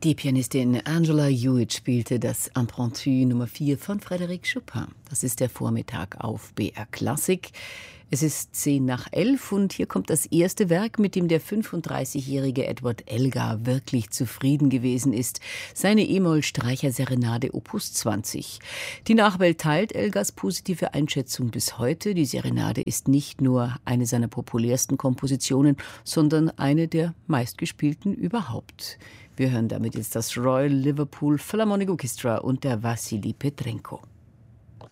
Die Pianistin Angela Hewitt spielte das Impromptu Nummer 4 von Frédéric Chopin. Das ist der Vormittag auf BR Klassik. Es ist 10:10 und hier kommt das erste Werk, mit dem der 35-jährige Edward Elgar wirklich zufrieden gewesen ist. Seine E-Moll-Streicher-Serenade Opus 20. Die Nachwelt teilt Elgars positive Einschätzung bis heute. Die Serenade ist nicht nur eine seiner populärsten Kompositionen, sondern eine der meistgespielten überhaupt. Wir hören damit jetzt das Royal Liverpool Philharmonic Orchestra und der Wassily Petrenko.